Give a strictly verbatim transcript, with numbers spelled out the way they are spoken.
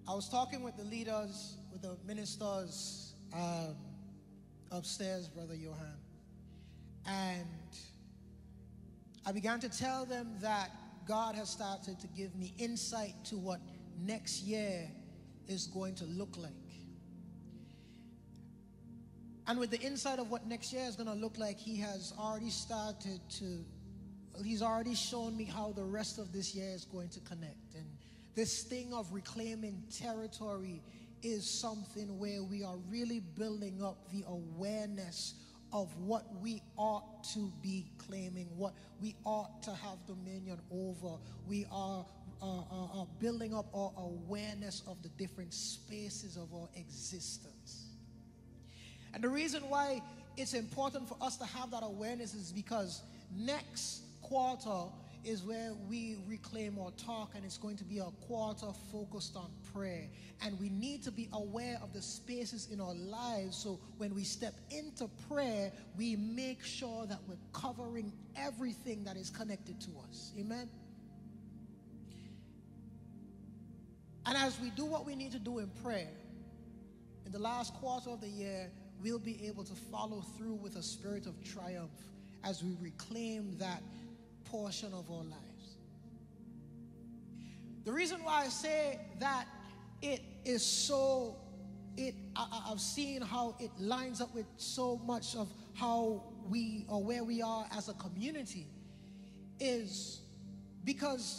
I was talking with the leaders, with the ministers um, upstairs, Brother Johan, and I began to tell them that God has started to give me insight to what next year is going to look like. And with the insight of what next year is going to look like, he has already started to, he's already shown me how the rest of this year is going to connect. And this thing of reclaiming territory is something where we are really building up the awareness of what we ought to be claiming, what we ought to have dominion over. We are uh, uh, uh, building up our awareness of the different spaces of our existence. And the reason why it's important for us to have that awareness is because next quarter is where we reclaim our talk, and it's going to be a quarter focused on prayer. And we need to be aware of the spaces in our lives, so when we step into prayer, we make sure that we're covering everything that is connected to us. Amen? And as we do what we need to do in prayer, in the last quarter of the year, we'll be able to follow through with a spirit of triumph as we reclaim that portion of our lives. The reason why I say that it is so, it I, I've seen how it lines up with so much of how we, or where we are as a community, is because